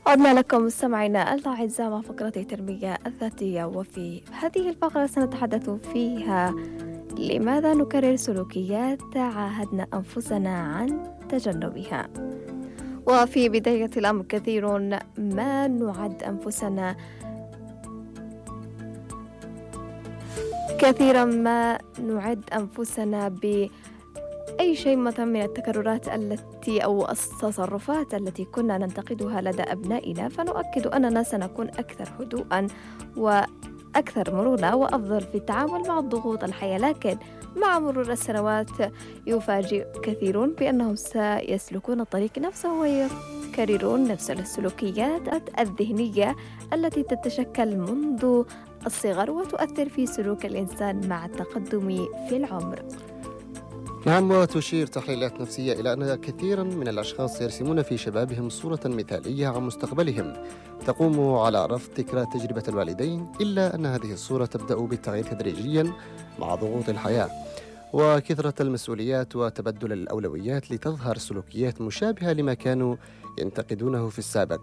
عدنا لكم مستمعينا الأعزاء مع فقرة التنمية الذاتية، وفي هذه الفقرة سنتحدث فيها لماذا نكرر سلوكيات عاهدنا أنفسنا عن تجنبها. وفي بداية الأمر كثيرا ما نعد أنفسنا أي شيء مثلا من التكررات أو التصرفات التي كنا ننتقدها لدى أبنائنا، فنؤكد أننا سنكون أكثر هدوءا وأكثر مرونة وأفضل في التعامل مع الضغوط الحياة. لكن مع مرور السنوات يفاجئ كثيرون بأنهم سيسلكون الطريق نفسه ويكررون نفس السلوكيات الذهنية التي تتشكل منذ الصغر وتؤثر في سلوك الإنسان مع التقدم في العمر. نعم، وتشير تحليلات نفسية إلى أن كثيرا من الأشخاص يرسمون في شبابهم صورة مثالية عن مستقبلهم تقوم على رفض تكرار تجربة الوالدين، إلا أن هذه الصورة تبدأ بالتغيير تدريجيا مع ضغوط الحياة وكثرة المسؤوليات وتبدل الأولويات، لتظهر سلوكيات مشابهة لما كانوا ينتقدونه في السابق.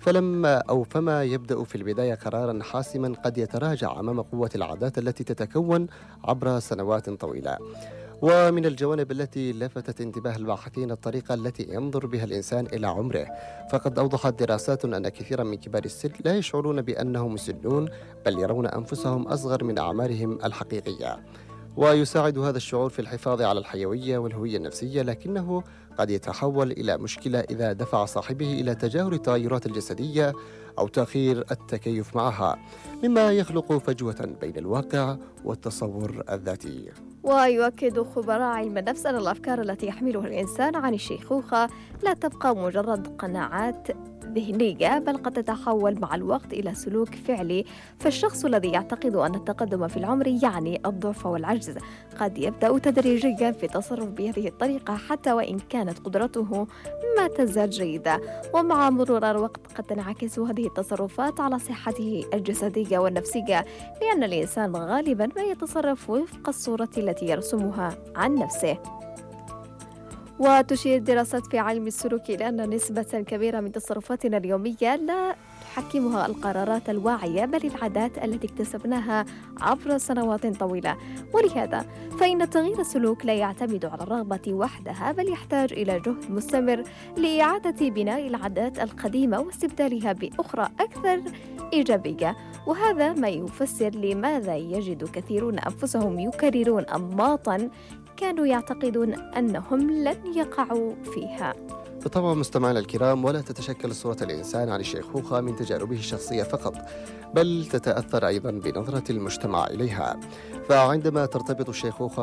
فما يبدأ في البداية قرارا حاسما قد يتراجع أمام قوة العادات التي تتكون عبر سنوات طويلة. ومن الجوانب التي لفتت انتباه الباحثين الطريقة التي ينظر بها الإنسان إلى عمره، فقد أوضحت دراسات أن كثيرا من كبار السن لا يشعرون بأنهم مسنون، بل يرون أنفسهم أصغر من أعمارهم الحقيقية. ويساعد هذا الشعور في الحفاظ على الحيوية والهوية النفسية، لكنه قد يتحول إلى مشكلة إذا دفع صاحبه إلى تجاهل التغيرات الجسدية أو تأخير التكيف معها، مما يخلق فجوة بين الواقع والتصور الذاتي. ويؤكد خبراء علم النفس أن الأفكار التي يحملها الإنسان عن الشيخوخة لا تبقى مجرد قناعات ذهنية، بل قد تتحول مع الوقت إلى سلوك فعلي. فالشخص الذي يعتقد أن التقدم في العمر يعني الضعف والعجز قد يبدأ تدريجيا في التصرف بهذه الطريقة، حتى وإن كانت قدرته ما تزال جيدة. ومع مرور الوقت قد تنعكس هذه التصرفات على صحته الجسدية والنفسية، لأن الإنسان غالبا ما يتصرف وفق الصورة التي يرسمها عن نفسه. وتشير دراسات في علم السلوك إلى أن نسبة كبيرة من تصرفاتنا اليومية لا تحكمها القرارات الواعية، بل العادات التي اكتسبناها عبر سنوات طويلة. ولهذا فإن تغيير السلوك لا يعتمد على الرغبة وحدها، بل يحتاج إلى جهد مستمر لإعادة بناء العادات القديمة واستبدالها بأخرى أكثر إيجابية. وهذا ما يفسر لماذا يجد كثيرون أنفسهم يكررون أنماطا كانوا يعتقدون أنهم لن يقعوا فيها. فطبعا مستمعينا الكرام، ولا تتشكل صورة الإنسان عن الشيخوخة من تجاربه الشخصية فقط، بل تتأثر أيضا بنظرة المجتمع إليها. فعندما ترتبط الشيخوخة